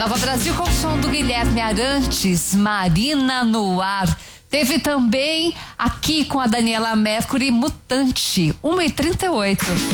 Nova Brasil com o som do Guilherme Arantes, Marina no Ar. Teve também aqui com a Daniela Mercury, Mutante, 1h38.